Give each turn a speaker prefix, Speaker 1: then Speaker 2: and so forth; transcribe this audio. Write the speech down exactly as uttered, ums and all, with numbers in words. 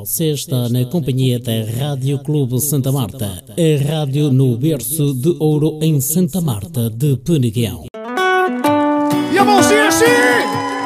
Speaker 1: Você está na companhia da Rádio Clube Santa Marta, a rádio no berço de ouro em Santa Marta de Peneguião.
Speaker 2: E a mãozinha assim!